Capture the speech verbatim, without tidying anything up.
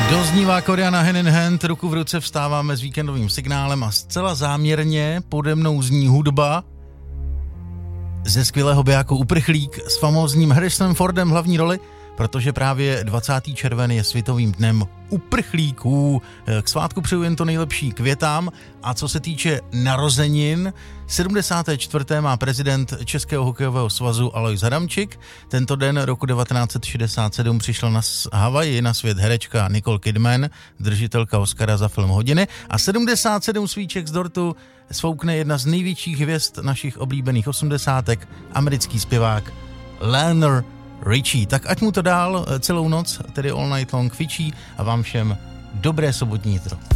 Doznívá Koriana Hand in Hand, ruku v ruce vstáváme s víkendovým signálem a zcela záměrně pode mnou zní hudba ze skvělého bijáku Uprchlík s famózním Harrisonem Fordem v hlavní roli, protože právě dvacátého června je světovým dnem uprchlíků. K svátku přeju jen to nejlepší květám a co se týče narozenin, sedmdesátého čtvrtého má prezident Českého hokejového svazu Alojz Hadamčík. Tento den roku devatenáct set šedesát sedm přišla na Havaji na svět herečka Nicole Kidman, držitelka Oscara za film Hodiny, a sedmdesát sedm svíček z dortu svoukne jedna z největších hvězd našich oblíbených osmdesátek, americký zpěvák Lionel Richie. Tak ať mu to dál celou noc, tedy all night long, fičí a vám všem dobré sobotní jitro.